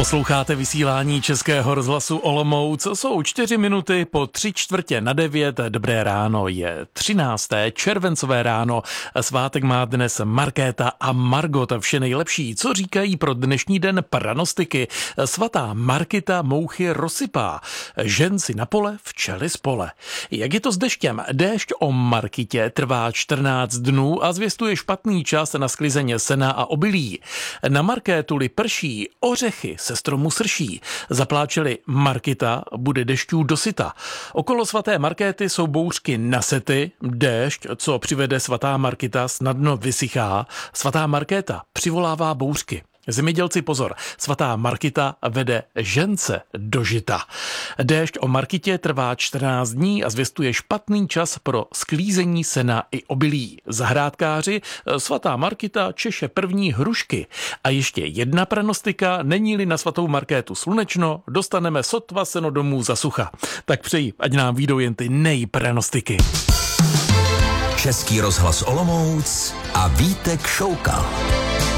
Posloucháte vysílání Českého rozhlasu Olomouc. Jsou 4 minuty po 8:45. Dobré ráno, je 13. červencové ráno. Svátek má dnes Markéta a Margot. Vše nejlepší, co říkají pro dnešní den pranostiky. Svatá Markita mouchy rozsypá. Žen si na pole, včely z pole. Jak je to s deštěm? Déšť o Markitě trvá 14 dnů a zvěstuje špatný čas na sklizeň sena a obilí. Na Markétuli prší, ořechy se stromu srší. Zapláčeli Markita, bude dešťů dosyta. Okolo svaté Markéty jsou bouřky na sety. Déšť, co přivede svatá Markita, snadno vysychá. Svatá Markéta přivolává bouřky. Zemědělci pozor, svatá Markita vede žence do žita. Déšť o Markitě trvá 14 dní a zvěstuje špatný čas pro sklízení sena i obilí. Zahrádkáři, svatá Markita češe první hrušky. A ještě jedna pranostika, není-li na svatou Markétu slunečno, dostaneme sotva seno domů za sucha. Tak přeji, ať nám vyjdou jen ty nejpranostiky. Český rozhlas Olomouc a Vítek Šoukal.